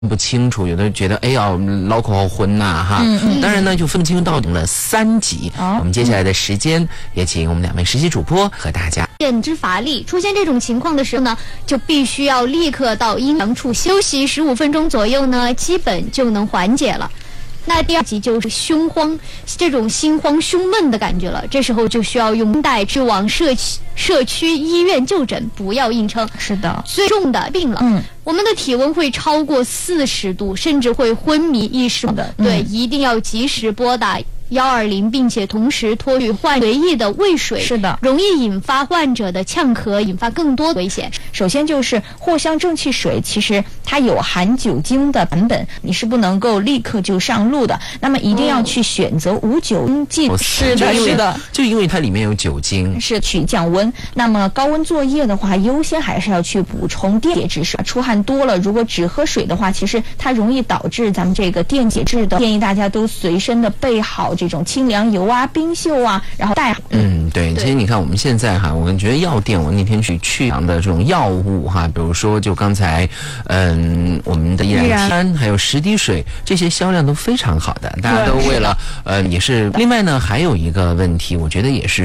不清楚，有的人觉得哎呀脑壳好昏呐哈。当然呢就分不清到底了3级。我们接下来的时间也请我们2位实习主播和大家。 认知乏力，出现这种情况的时候呢，就必须要立刻到阴凉处休息15分钟左右呢，基本就能缓解了。那第2级就是胸慌，这种心慌胸闷的感觉了，这时候就需要用带去往社区医院就诊，不要硬撑。 是的， 最重的病了，我们的体温会超过40度，甚至会昏迷意识的，对，一定要及时拨打120，并且同时托予患随意的喂水， 是的， 容易引发患者的呛咳，引发更多的危险。 首先就是藿香正气水，其实它有含酒精的版本，你是不能够立刻就上路的。那么一定要去选择无酒精剂。 是的，是的，就因为它里面有酒精， 是去降温。那么高温作业的话，优先还是要去补充电解质水。出汗多了，如果只喝水的话，其实它容易导致咱们这个电解质的。建议大家都随身的备好这种清凉油啊、冰袖啊，然后带好。 对，其实你看我们现在哈，我觉得药店，我那天去养的这种药物哈，比如说就刚才我们的依然参还有10滴水，这些销量都非常好的，大家都为了也是。另外呢，还有一个问题，我觉得也是